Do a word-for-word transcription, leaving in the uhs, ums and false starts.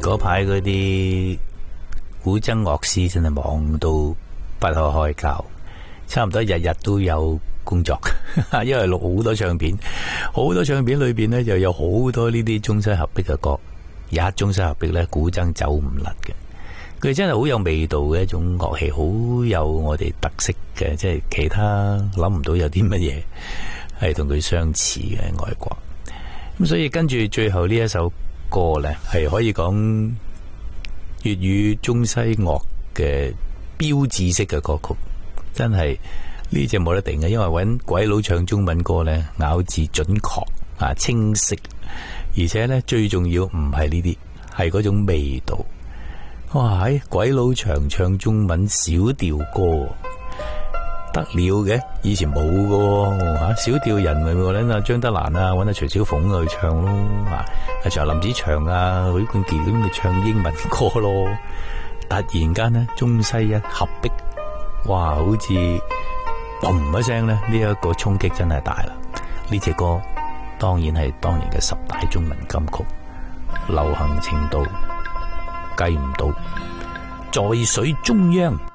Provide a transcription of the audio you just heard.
嗰排嗰啲古箏樂師真係忙到不可開交，差唔多日日都有工作，因為錄好多唱片，好多唱片裏邊呢就有好多呢啲中西合璧嘅歌，而一中西合璧呢，古箏走唔甩嘅。佢真係好有味道嘅一種樂器，好有我哋特色嘅，即係其他諗唔到有啲乜嘢係同佢相似嘅外國。咁所以跟住最後呢一首歌呢，係可以講粵語中西樂嘅標誌式嘅歌曲，真係呢隻冇得定嘅，因為搵鬼佬唱中文歌呢，咬字準確啊清晰，而且呢，最重要唔係呢啲，係嗰種味道。哇！喺鬼佬長唱中文小調歌得了嘅，以前冇嘅吓，小調人咪搵阿張德蘭啊，搵阿徐小鳳去唱咯，啊，仲有林子祥啊、許冠傑咁咪唱英文歌咯。突然間呢，中西一合璧，哇！好似嘣一聲呢，呢一個衝擊真係大啦。呢隻歌當然係當年嘅十大中文金曲，流行程度計唔到，在水中央。